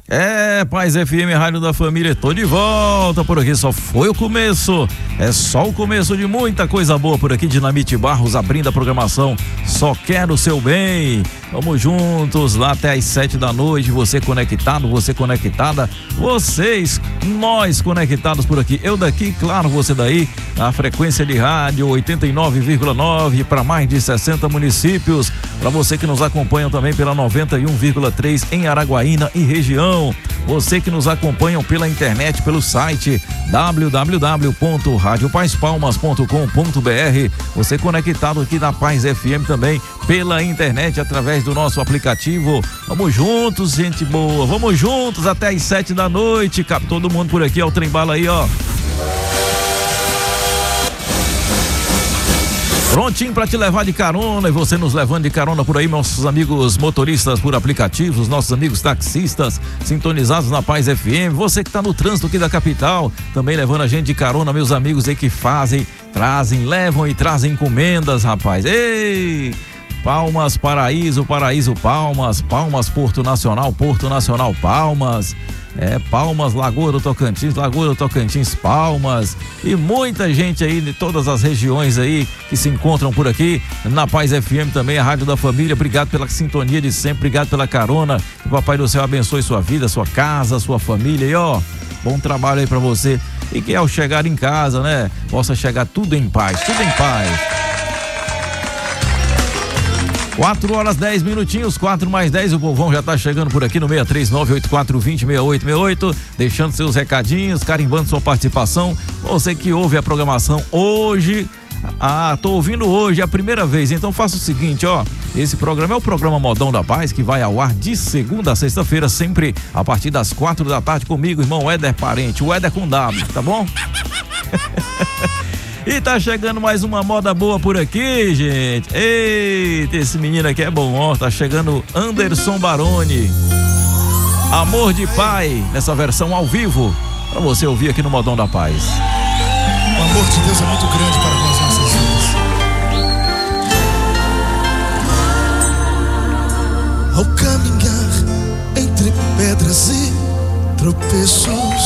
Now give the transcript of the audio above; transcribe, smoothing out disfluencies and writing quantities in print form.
É, Paz FM, Rádio da Família, tô de volta por aqui, só foi o começo, é só o começo de muita coisa boa por aqui, Dinamite Barros abrindo a programação, só quero o seu bem, vamos juntos lá até às 7 da noite, você conectado, você conectada, vocês, nós conectados por aqui, eu daqui, claro, você daí, a frequência de rádio 89,9 para mais de 60 municípios, para você que nos acompanha também pela 91,3 em Araguaína e região. Você que nos acompanham pela internet, pelo site www.radiopaizpalmas.com.br. Você conectado aqui na Paz FM também pela internet através do nosso aplicativo. Vamos juntos, gente boa. Vamos juntos até às 7 da noite. Cabe todo mundo por aqui, ó, o trem bala aí, ó. Prontinho para te levar de carona e você nos levando de carona por aí, nossos amigos motoristas por aplicativos, nossos amigos taxistas sintonizados na Paz FM, você que está no trânsito aqui da capital, também levando a gente de carona, meus amigos aí que levam e trazem encomendas, rapaz. Ei! Palmas, Paraíso, Palmas, Porto Nacional, Palmas. Palmas, Lagoa do Tocantins, Palmas, e muita gente aí de todas as regiões aí que se encontram por aqui na Paz FM também, a Rádio da Família. Obrigado pela sintonia de sempre, obrigado pela carona, que o Papai do Céu abençoe sua vida, sua casa, sua família, e ó, bom trabalho aí pra você, e que ao chegar em casa, né, possa chegar tudo em paz. 4 horas 10 minutinhos, 4 mais 10, o povão já tá chegando por aqui no 63984206868, deixando seus recadinhos, carimbando sua participação. Você que ouve a programação hoje, tô ouvindo hoje, é a primeira vez, então faça o seguinte, ó, esse programa é o programa Modão da Paz, que vai ao ar de segunda a sexta-feira, sempre a partir das 4 da tarde comigo, irmão Éder Parente, o Éder com W, tá bom? E tá chegando mais uma moda boa por aqui, gente. Eita, esse menino aqui é bom, ó. Tá chegando Anderson Baroni. Amor de Pai, nessa versão ao vivo, pra você ouvir aqui no Modão da Paz. O amor de Deus é muito grande para com as nossas vidas. Ao caminhar entre pedras e tropeços,